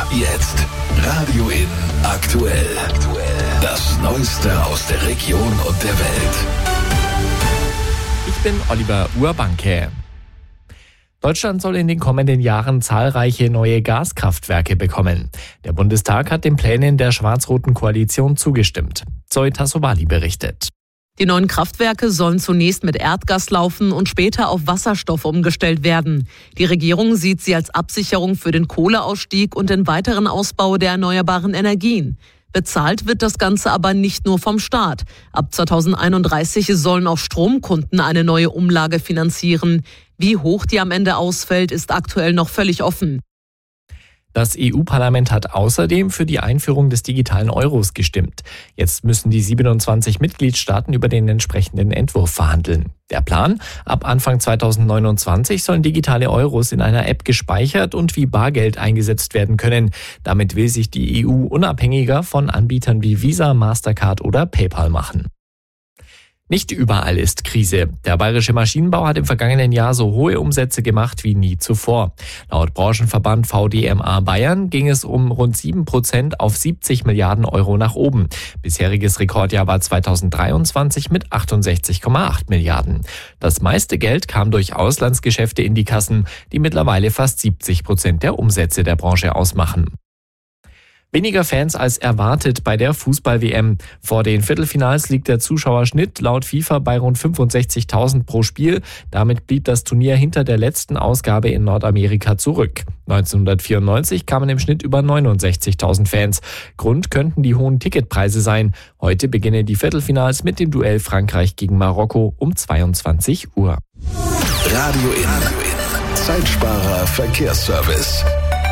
Jetzt Radio In aktuell. Das Neueste aus der Region und der Welt. Ich bin Oliver Urbanke. Deutschland soll in den kommenden Jahren zahlreiche neue Gaskraftwerke bekommen. Der Bundestag hat den Plänen der schwarz-roten Koalition zugestimmt. Zoe Tassovali berichtet. Die neuen Kraftwerke sollen zunächst mit Erdgas laufen und später auf Wasserstoff umgestellt werden. Die Regierung sieht sie als Absicherung für den Kohleausstieg und den weiteren Ausbau der erneuerbaren Energien. Bezahlt wird das Ganze aber nicht nur vom Staat. Ab 2031 sollen auch Stromkunden eine neue Umlage finanzieren. Wie hoch die am Ende ausfällt, ist aktuell noch völlig offen. Das EU-Parlament hat außerdem für die Einführung des digitalen Euros gestimmt. Jetzt müssen die 27 Mitgliedstaaten über den entsprechenden Entwurf verhandeln. Der Plan: Ab Anfang 2029 sollen digitale Euros in einer App gespeichert und wie Bargeld eingesetzt werden können. Damit will sich die EU unabhängiger von Anbietern wie Visa, Mastercard oder PayPal machen. Nicht überall ist Krise. Der bayerische Maschinenbau hat im vergangenen Jahr so hohe Umsätze gemacht wie nie zuvor. Laut Branchenverband VDMA Bayern ging es um rund 7% auf 70 Milliarden Euro nach oben. Bisheriges Rekordjahr war 2023 mit 68,8 Milliarden. Das meiste Geld kam durch Auslandsgeschäfte in die Kassen, die mittlerweile fast 70% der Umsätze der Branche ausmachen. Weniger Fans als erwartet bei der Fußball-WM. Vor den Viertelfinals liegt der Zuschauerschnitt laut FIFA bei rund 65.000 pro Spiel. Damit blieb das Turnier hinter der letzten Ausgabe in Nordamerika zurück. 1994 kamen im Schnitt über 69.000 Fans. Grund könnten die hohen Ticketpreise sein. Heute beginnen die Viertelfinals mit dem Duell Frankreich gegen Marokko um 22 Uhr. Radio In. Zeitsparer Verkehrsservice.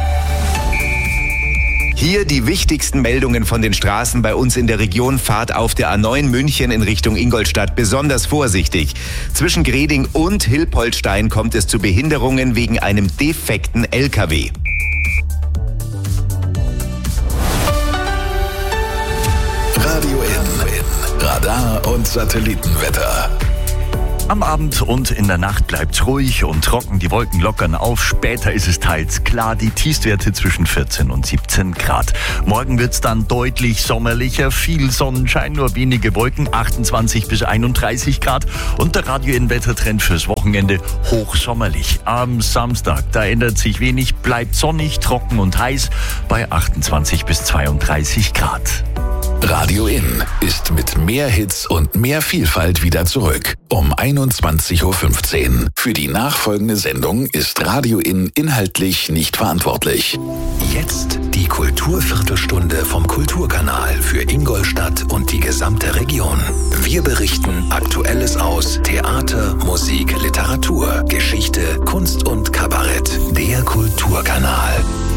Hier die wichtigsten Meldungen von den Straßen bei uns in der Region. Fahrt auf der A9 München in Richtung Ingolstadt besonders vorsichtig. Zwischen Greding und Hilpoltstein kommt es zu Behinderungen wegen einem defekten LKW. Radio In. Radar und Satellitenwetter. Am Abend und in der Nacht bleibt's ruhig und trocken, die Wolken lockern auf. Später ist es teils klar, die Tiefstwerte zwischen 14 und 17 Grad. Morgen wird's dann deutlich sommerlicher, viel Sonnenschein, nur wenige Wolken, 28 bis 31 Grad. Und der Radio-In-Wettertrend fürs Wochenende hochsommerlich. Am Samstag, da ändert sich wenig, bleibt sonnig, trocken und heiß bei 28 bis 32 Grad. Radio In ist mit mehr Hits und mehr Vielfalt wieder zurück. Um 21.15 Uhr. Für die nachfolgende Sendung ist Radio In inhaltlich nicht verantwortlich. Jetzt die Kulturviertelstunde vom Kulturkanal für Ingolstadt und die gesamte Region. Wir berichten Aktuelles aus Theater, Musik, Literatur, Geschichte, Kunst und Kabarett. Der Kulturkanal.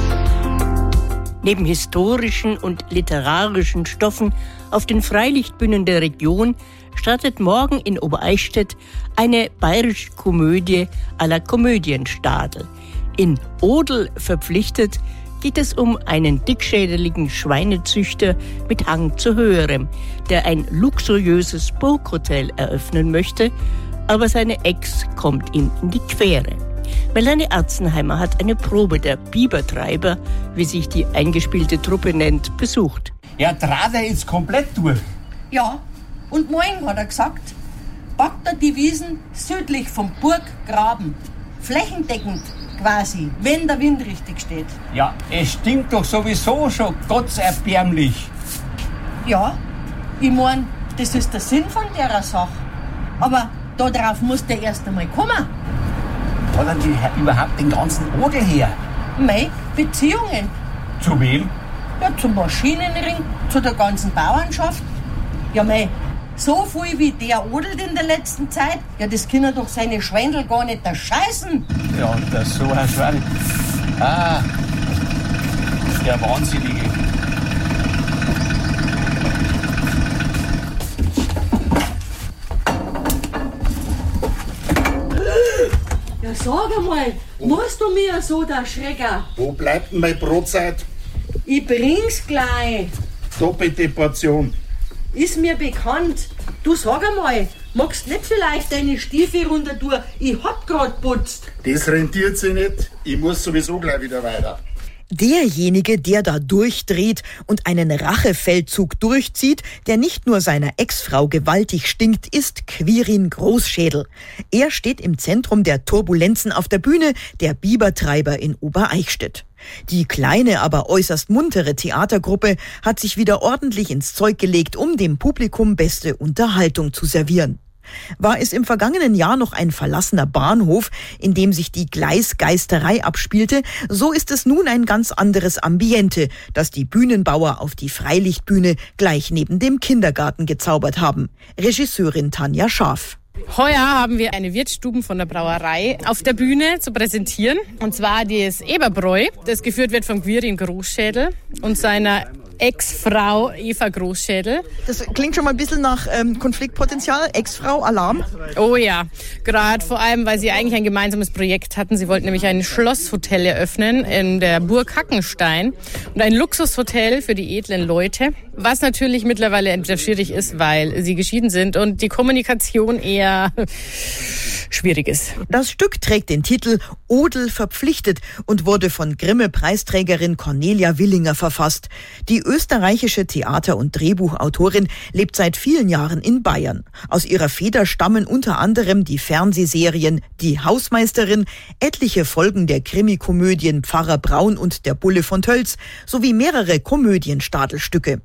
Neben historischen und literarischen Stoffen auf den Freilichtbühnen der Region startet morgen in Obereichstätt eine bayerische Komödie à la Komödienstadel. In Odel verpflichtet geht es um einen dickschädeligen Schweinezüchter mit Hang zu Höherem, der ein luxuriöses Burghotel eröffnen möchte, aber seine Ex kommt ihm in die Quere. Melanie Atzenheimer hat eine Probe der Bibertreiber, wie sich die eingespielte Truppe nennt, besucht. Ja, trat er jetzt komplett durch? Ja, und morgen hat er gesagt, packt er die Wiesen südlich vom Burggraben. Flächendeckend quasi, wenn der Wind richtig steht. Ja, es stinkt doch sowieso schon gottserbärmlich. Ja, ich mein, das ist der Sinn von der Sache. Aber darauf muss der erst einmal kommen. Hat er die überhaupt den ganzen Odel her? Mei, Beziehungen. Zu wem? Ja, zum Maschinenring, zu der ganzen Bauernschaft. Ja, mei, so viel wie der odelt in der letzten Zeit, ja, das können doch seine Schwendel gar nicht erscheißen. Ja, das so ein Schwendel. Ah, der Wahnsinnige. Ja, sag einmal, musst du mir so der Schrecker? Wo bleibt denn meine Brotzeit? Ich bring's gleich. Doppelte Portion. Ist mir bekannt. Du sag einmal, magst nicht vielleicht deine Stiefel runter tun? Ich hab grad putzt. Das rentiert sich nicht. Ich muss sowieso gleich wieder weiter. Derjenige, der da durchdreht und einen Rachefeldzug durchzieht, der nicht nur seiner Ex-Frau gewaltig stinkt, ist Quirin Großschädel. Er steht im Zentrum der Turbulenzen auf der Bühne der Bibertreiber in Obereichstätt. Die kleine, aber äußerst muntere Theatergruppe hat sich wieder ordentlich ins Zeug gelegt, um dem Publikum beste Unterhaltung zu servieren. War es im vergangenen Jahr noch ein verlassener Bahnhof, in dem sich die Gleisgeisterei abspielte, so ist es nun ein ganz anderes Ambiente, das die Bühnenbauer auf die Freilichtbühne gleich neben dem Kindergarten gezaubert haben. Regisseurin Tanja Scharf. Heuer haben wir eine Wirtsstuben von der Brauerei auf der Bühne zu präsentieren. Und zwar das Eberbräu, das geführt wird von Quirin Großschädel und seiner Ex-Frau Eva Großschädel. Das klingt schon mal ein bisschen nach Konfliktpotenzial. Ex-Frau, Alarm? Oh ja, gerade vor allem, weil sie eigentlich ein gemeinsames Projekt hatten. Sie wollten nämlich ein Schlosshotel eröffnen in der Burg Hackenstein und ein Luxushotel für die edlen Leute. Was natürlich mittlerweile etwas schwierig ist, weil sie geschieden sind und die Kommunikation eher schwierig ist. Das Stück trägt den Titel Odel verpflichtet und wurde von Grimme-Preisträgerin Cornelia Willinger verfasst. Die österreichische Theater- und Drehbuchautorin lebt seit vielen Jahren in Bayern. Aus ihrer Feder stammen unter anderem die Fernsehserien Die Hausmeisterin, etliche Folgen der Krimikomödien Pfarrer Braun und der Bulle von Tölz sowie mehrere Komödienstadelstücke.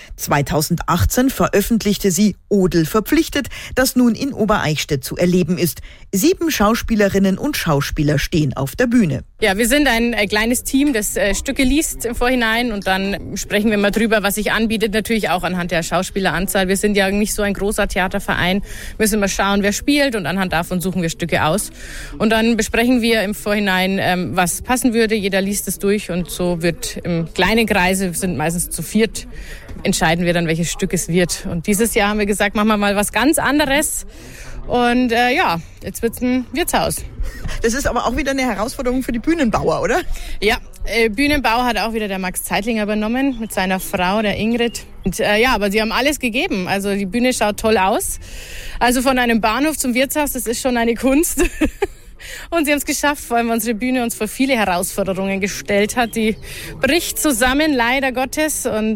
2018 veröffentlichte sie Odel verpflichtet, das nun in Obereichstätt zu erleben ist. 7 Schauspielerinnen und Schauspieler stehen auf der Bühne. Ja, wir sind ein kleines Team, das Stücke liest im Vorhinein und dann sprechen wir mal drüber, was sich anbietet, natürlich auch anhand der Schauspieleranzahl. Wir sind ja nicht so ein großer Theaterverein, müssen mal schauen, wer spielt und anhand davon suchen wir Stücke aus. Und dann besprechen wir im Vorhinein, was passen würde. Jeder liest es durch und so wird im kleinen Kreise, wir sind meistens zu 4, entscheiden wir dann, welches Stück es wird. Und dieses Jahr haben wir gesagt, machen wir mal was ganz anderes. Und jetzt wird's ein Wirtshaus. Das ist aber auch wieder eine Herausforderung für die Bühnenbauer, oder? Ja, Bühnenbau hat auch wieder der Max Zeitlinger übernommen mit seiner Frau, der Ingrid. Und aber sie haben alles gegeben. Also die Bühne schaut toll aus. Also von einem Bahnhof zum Wirtshaus, das ist schon eine Kunst. Und sie haben es geschafft, vor allem weil unsere Bühne uns vor viele Herausforderungen gestellt hat. Die bricht zusammen, leider Gottes. Und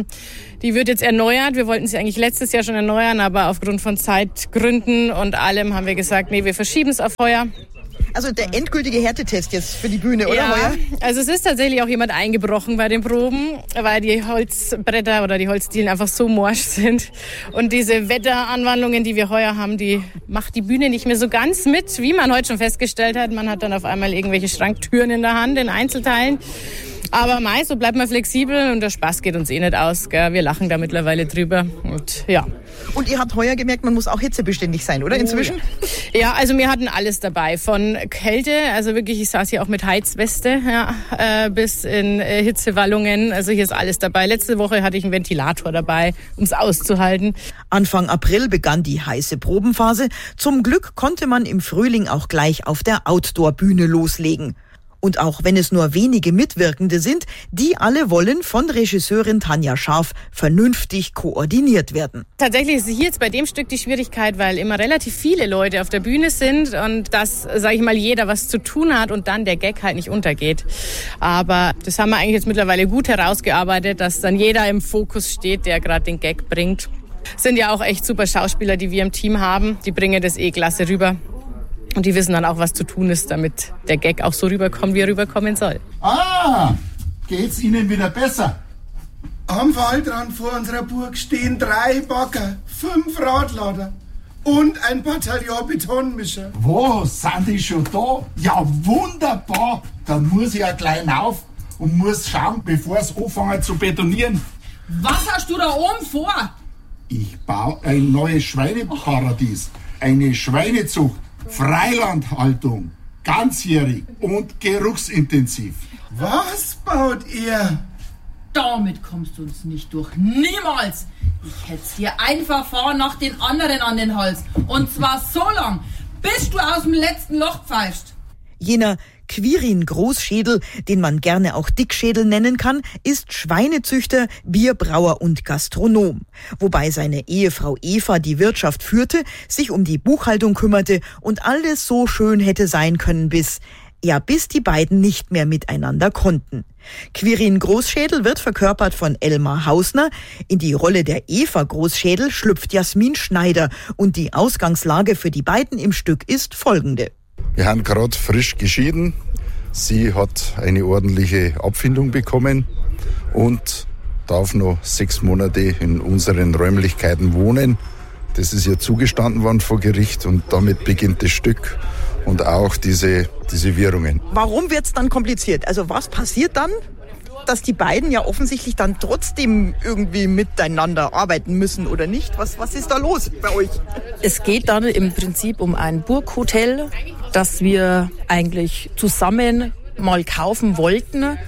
die wird jetzt erneuert. Wir wollten sie eigentlich letztes Jahr schon erneuern, aber aufgrund von Zeitgründen und allem haben wir gesagt, nee, wir verschieben es auf heuer. Also der endgültige Härtetest jetzt für die Bühne, oder? Ja, also es ist tatsächlich auch jemand eingebrochen bei den Proben, weil die Holzbretter oder die Holzdielen einfach so morsch sind. Und diese Wetteranwandlungen, die wir heuer haben, die macht die Bühne nicht mehr so ganz mit, wie man heute schon festgestellt hat. Man hat dann auf einmal irgendwelche Schranktüren in der Hand, in Einzelteilen. Aber so bleibt man flexibel und der Spaß geht uns nicht aus. Gell? Wir lachen da mittlerweile drüber. Und ja. Und ihr habt heuer gemerkt, man muss auch hitzebeständig sein, oder inzwischen? Ja, also wir hatten alles dabei. Von Kälte, also wirklich, ich saß hier auch mit Heizweste, bis in Hitzewallungen. Also hier ist alles dabei. Letzte Woche hatte ich einen Ventilator dabei, um es auszuhalten. Anfang April begann die heiße Probenphase. Zum Glück konnte man im Frühling auch gleich auf der Outdoor-Bühne loslegen. Und auch wenn es nur wenige Mitwirkende sind, die alle wollen von Regisseurin Tanja Scharf vernünftig koordiniert werden. Tatsächlich ist hier jetzt bei dem Stück die Schwierigkeit, weil immer relativ viele Leute auf der Bühne sind und dass, sage ich mal, jeder was zu tun hat und dann der Gag halt nicht untergeht. Aber das haben wir eigentlich jetzt mittlerweile gut herausgearbeitet, dass dann jeder im Fokus steht, der gerade den Gag bringt. Sind ja auch echt super Schauspieler, die wir im Team haben. Die bringen das klasse rüber. Und die wissen dann auch, was zu tun ist, damit der Gag auch so rüberkommt, wie er rüberkommen soll. Geht's Ihnen wieder besser? Am Waldrand vor unserer Burg stehen 3 Bagger, 5 Radlader und ein Bataillon Betonmischer. Wo, sind die schon da? Ja, wunderbar. Dann muss ich ja gleich auf und muss schauen, bevor es anfangen zu betonieren. Was hast du da oben vor? Ich baue ein neues Schweineparadies, eine Schweinezucht. Freilandhaltung, ganzjährig und geruchsintensiv. Was baut ihr? Damit kommst du uns nicht durch. Niemals! Ich hätt's dir einfach fahren nach den anderen an den Hals. Und zwar so lang, bis du aus dem letzten Loch pfeifst. Jener Quirin Großschädel, den man gerne auch Dickschädel nennen kann, ist Schweinezüchter, Bierbrauer und Gastronom. Wobei seine Ehefrau Eva die Wirtschaft führte, sich um die Buchhaltung kümmerte und alles so schön hätte sein können, bis Ja, bis die beiden nicht mehr miteinander konnten. Quirin Großschädel wird verkörpert von Elmar Hausner. In die Rolle der Eva Großschädel schlüpft Jasmin Schneider. Und die Ausgangslage für die beiden im Stück ist folgende. Wir haben gerade frisch geschieden. Sie hat eine ordentliche Abfindung bekommen und darf noch 6 Monate in unseren Räumlichkeiten wohnen. Das ist ihr zugestanden worden vor Gericht und damit beginnt das Stück und auch diese Wirrungen. Warum wird's dann kompliziert? Also was passiert dann, dass die beiden ja offensichtlich dann trotzdem irgendwie miteinander arbeiten müssen oder nicht? Was ist da los bei euch? Es geht dann im Prinzip um ein Burghotel, das wir eigentlich zusammen mal kaufen wollten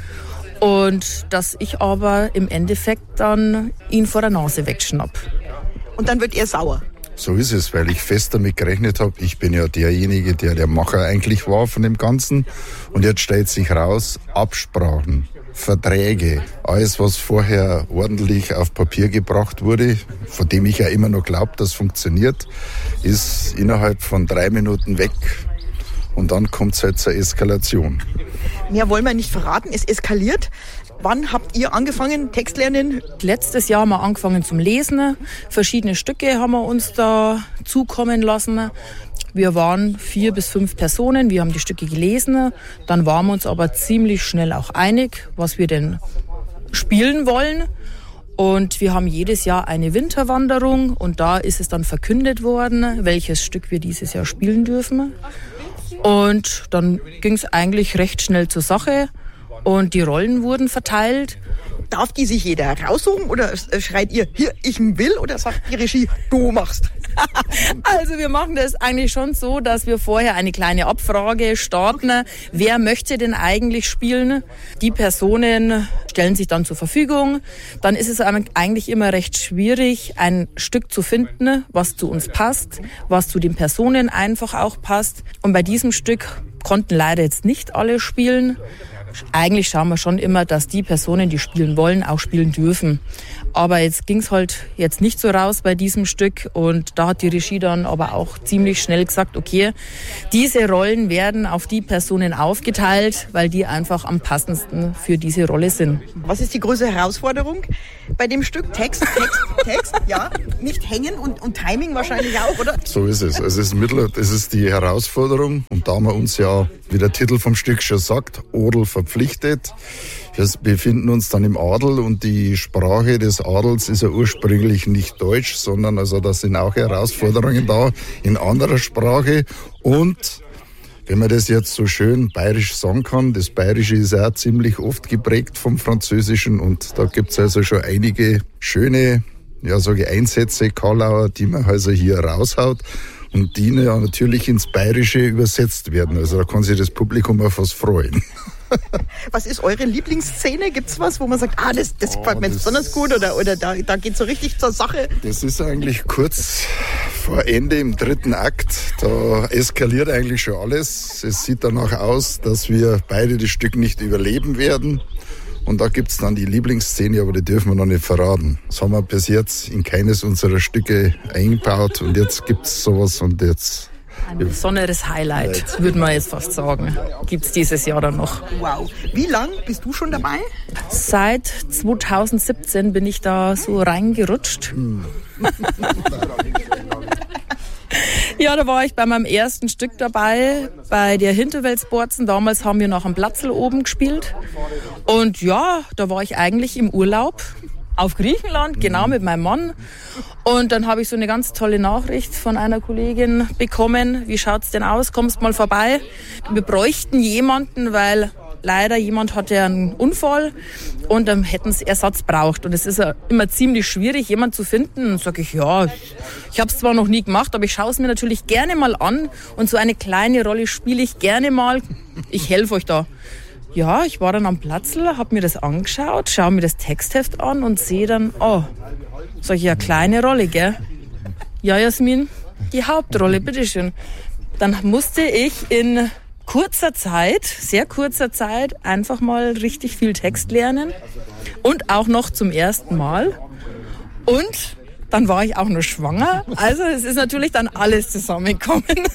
und dass ich aber im Endeffekt dann ihn vor der Nase wegschnapp. Und dann wird er sauer? So ist es, weil ich fest damit gerechnet habe. Ich bin ja derjenige, der Macher eigentlich war von dem Ganzen. Und jetzt stellt sich raus, Absprachen, Verträge, alles, was vorher ordentlich auf Papier gebracht wurde, von dem ich ja immer noch glaube, das funktioniert, ist innerhalb von 3 Minuten weg. Und dann kommt es halt zur Eskalation. Mehr wollen wir nicht verraten, es eskaliert. Wann habt ihr angefangen, Text lernen? Letztes Jahr haben wir angefangen zum Lesen. Verschiedene Stücke haben wir uns da zukommen lassen. Wir waren 4 bis 5 Personen, wir haben die Stücke gelesen. Dann waren wir uns aber ziemlich schnell auch einig, was wir denn spielen wollen. Und wir haben jedes Jahr eine Winterwanderung und da ist es dann verkündet worden, welches Stück wir dieses Jahr spielen dürfen. Und dann ging es eigentlich recht schnell zur Sache. Und die Rollen wurden verteilt. Darf die sich jeder raussuchen oder schreit ihr, hier, ich will, oder sagt die Regie, du machst? Also wir machen das eigentlich schon so, dass wir vorher eine kleine Abfrage starten. Wer möchte denn eigentlich spielen? Die Personen stellen sich dann zur Verfügung. Dann ist es eigentlich immer recht schwierig, ein Stück zu finden, was zu uns passt, was zu den Personen einfach auch passt. Und bei diesem Stück konnten leider jetzt nicht alle spielen. Eigentlich schauen wir schon immer, dass die Personen, die spielen wollen, auch spielen dürfen. Aber jetzt ging es halt jetzt nicht so raus bei diesem Stück und da hat die Regie dann aber auch ziemlich schnell gesagt, okay, diese Rollen werden auf die Personen aufgeteilt, weil die einfach am passendsten für diese Rolle sind. Was ist die größte Herausforderung bei dem Stück? Text, ja, nicht hängen und Timing wahrscheinlich auch, oder? So ist es. Es ist die Herausforderung und da haben wir uns ja, wie der Titel vom Stück schon sagt, Adel verpflichtet. Wir befinden uns dann im Adel und die Sprache des Adels ist ja ursprünglich nicht Deutsch, sondern also da sind auch Herausforderungen da in anderer Sprache. Und wenn man das jetzt so schön bayerisch sagen kann, das Bayerische ist auch ziemlich oft geprägt vom Französischen und da gibt's also schon einige schöne, Einsätze, Karlauer, die man also hier raushaut und die ja natürlich ins Bayerische übersetzt werden. Also da kann sich das Publikum auf was freuen. Was ist eure Lieblingsszene? Gibt's was, wo man sagt, das gefällt mir besonders gut oder da geht's so richtig zur Sache? Das ist eigentlich kurz vor Ende im 3. Akt. Da eskaliert eigentlich schon alles. Es sieht danach aus, dass wir beide das Stück nicht überleben werden. Und da gibt's dann die Lieblingsszene, aber die dürfen wir noch nicht verraten. Das haben wir bis jetzt in keines unserer Stücke eingebaut und jetzt gibt's sowas und jetzt... Ein besonderes Highlight, würde man jetzt fast sagen, gibt's dieses Jahr dann noch. Wow. Wie lang bist du schon dabei? Seit 2017 bin ich da so reingerutscht. Ja, da war ich bei meinem ersten Stück dabei, bei der Hinterweltsborzen. Damals haben wir noch am Platzl oben gespielt. Und ja, da war ich eigentlich im Urlaub. Auf Griechenland, genau, mit meinem Mann. Und dann habe ich so eine ganz tolle Nachricht von einer Kollegin bekommen. Wie schaut's denn aus? Kommst mal vorbei? Wir bräuchten jemanden, weil leider jemand hatte einen Unfall und dann hätten sie Ersatz braucht. Und es ist ja immer ziemlich schwierig, jemanden zu finden. Und sage ich, ja, ich habe es zwar noch nie gemacht, aber ich schaue es mir natürlich gerne mal an. Und so eine kleine Rolle spiele ich gerne mal. Ich helfe euch da. Ja, ich war dann am Platzl, habe mir das angeschaut, schaue mir das Textheft an und sehe dann, sag ich, ja, kleine Rolle, gell? Ja, Jasmin, die Hauptrolle, bitteschön. Dann musste ich in sehr kurzer Zeit, einfach mal richtig viel Text lernen und auch noch zum ersten Mal. Und dann war ich auch noch schwanger. Also es ist natürlich dann alles zusammengekommen.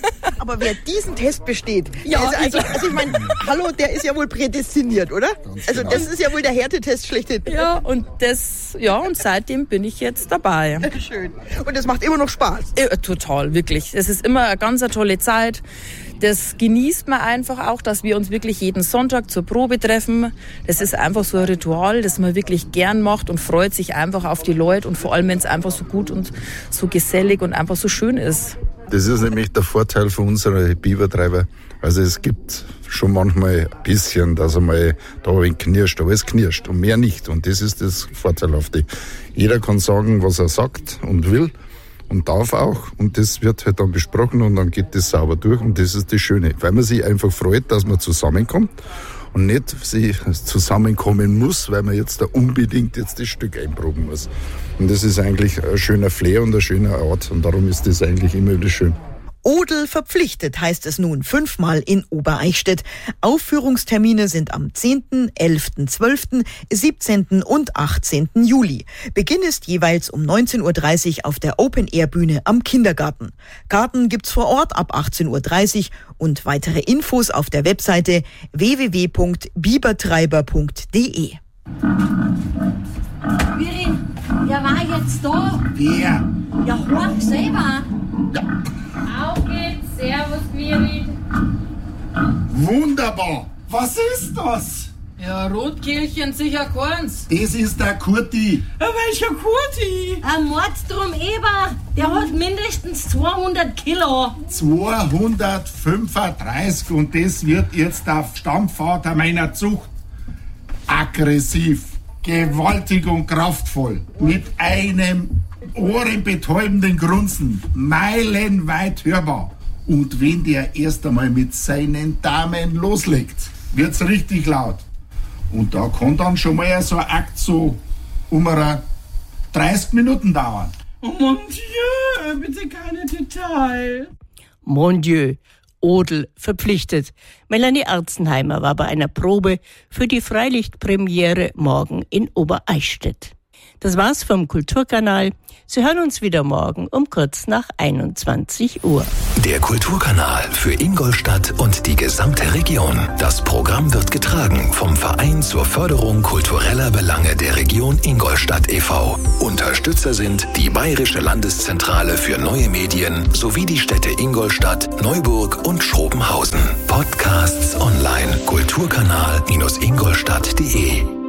Aber wer diesen Test besteht, also ich meine, hallo, der ist ja wohl prädestiniert, oder? Also das ist ja wohl der Härtetest schlechthin. Ja, und seitdem bin ich jetzt dabei. Schön. Und es macht immer noch Spaß? Total, wirklich. Es ist immer eine ganz tolle Zeit. Das genießt man einfach auch, dass wir uns wirklich jeden Sonntag zur Probe treffen. Das ist einfach so ein Ritual, das man wirklich gern macht und freut sich einfach auf die Leute und vor allem, wenn es einfach so gut und so gesellig und einfach so schön ist. Das ist nämlich der Vorteil von unseren Bibertreiber. Also es gibt schon manchmal ein bisschen, dass einmal da ein wenig knirscht, aber es knirscht und mehr nicht. Und das ist das Vorteilhafte. Jeder kann sagen, was er sagt und will. Und darf auch. Und das wird halt dann besprochen und dann geht das sauber durch. Und das ist das Schöne. Weil man sich einfach freut, dass man zusammenkommt und nicht sich zusammenkommen muss, weil man jetzt da unbedingt jetzt das Stück einproben muss. Und das ist eigentlich ein schöner Flair und ein schöner Ort. Und darum ist das eigentlich immer wieder schön. Odel verpflichtet heißt es nun 5-mal in Obereichstätt. Aufführungstermine sind am 10., 11., 12., 17. und 18. Juli. Beginn ist jeweils um 19.30 Uhr auf der Open-Air-Bühne am Kindergarten. Karten gibt's vor Ort ab 18.30 Uhr und weitere Infos auf der Webseite www.bibertreiber.de. Quirin, wer war jetzt da? Wer? Ja, horch selber. Auf geht's. Servus, Quirin. Wunderbar. Was ist das? Ja, Rotkehlchen, sicher keins. Das ist der Kurti. Welcher Kurti? Ein Mordstrom Eber, der hat mindestens 200 Kilo. 235 und das wird jetzt der Stammvater meiner Zucht. Aggressiv, gewaltig und kraftvoll. Mit einem ohrenbetäubenden Grunzen, meilenweit hörbar. Und wenn der erst einmal mit seinen Damen loslegt, wird's richtig laut. Und da kann dann schon mal so ein Akt so um 30 Minuten dauern. Oh mon Dieu, bitte keine Details. Mon Dieu, Odel verpflichtet. Melanie Arzenheimer war bei einer Probe für die Freilichtpremiere morgen in Obereichstätt. Das war's vom Kulturkanal. Sie hören uns wieder morgen um kurz nach 21 Uhr. Der Kulturkanal für Ingolstadt und die gesamte Region. Das Programm wird getragen vom Verein zur Förderung kultureller Belange der Region Ingolstadt e.V. Unterstützer sind die Bayerische Landeszentrale für neue Medien sowie die Städte Ingolstadt, Neuburg und Schrobenhausen. Podcasts online kulturkanal-ingolstadt.de